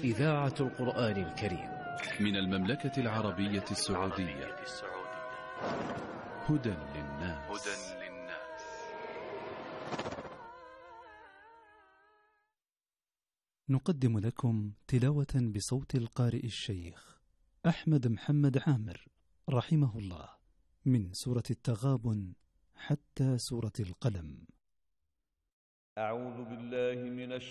إذاعة القرآن الكريم من المملكة العربية السعودية. هدى للناس. نقدم لكم تلاوة بصوت القارئ الشيخ أحمد محمد عامر رحمه الله من سورة التغابن حتى سورة القلم. أعوذ بالله من